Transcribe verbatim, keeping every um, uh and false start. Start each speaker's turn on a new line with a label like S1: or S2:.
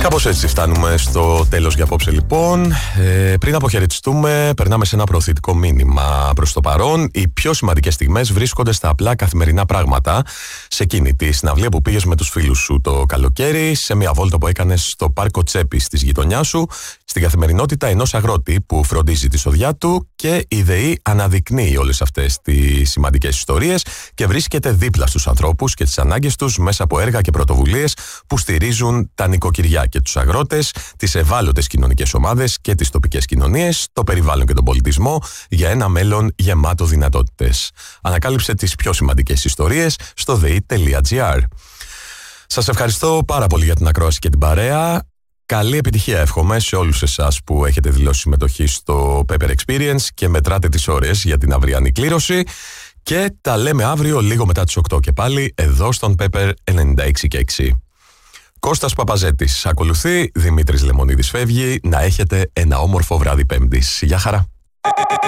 S1: Κάπως έτσι φτάνουμε στο τέλος για απόψε λοιπόν. Ε, πριν αποχαιρετιστούμε, περνάμε σε ένα προωθητικό μήνυμα. Προς το παρόν, οι πιο σημαντικές στιγμές βρίσκονται στα απλά καθημερινά πράγματα. Σε εκείνη τη συναυλία που πήγες με τους φίλους σου το καλοκαίρι, σε μια βόλτα που έκανες στο πάρκο Τσέπης της γειτονιάς σου, στην καθημερινότητα ενός αγρότη που φροντίζει τη σοδιά του και η ΔΕΗ αναδεικνύει όλες αυτές τις σημαντικές ιστορίες και βρίσκεται δίπλα στους ανθρώπους και τις ανάγκες τους μέσα από έργα και πρωτοβουλίες που στηρίζουν τα νοικοκυριά και τους αγρότες, τις ευάλωτες κοινωνικές ομάδες και τις τοπικές κοινωνίες, το περιβάλλον και τον πολιτισμό για ένα μέλλον γεμάτο δυνατότητες. Ανακάλυψε τις πιο σημαντικές ιστορίες στο δε ι τελεία τζι άρ. Σας ευχαριστώ πάρα πολύ για την ακρόαση και την παρέα. Καλή επιτυχία εύχομαι σε όλους εσάς που έχετε δηλώσει συμμετοχή στο Pepper Experience και μετράτε τις ώρες για την αυριανή κλήρωση. Και τα λέμε αύριο λίγο μετά τις οκτώ και πάλι εδώ στον Pepper ενενήντα έξι και έξι. Κώστας Παπαζέτης ακολουθεί, Δημήτρης Λεμονίδης φεύγει. Να έχετε ένα όμορφο βράδυ Πέμπτης. Γεια χαρά.